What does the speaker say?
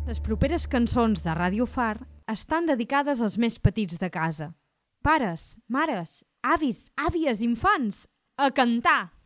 Les properes cançons de Ràdio Far estan dedicades als més petits de casa. Pares, mares, avis, àvies, infants, a cantar!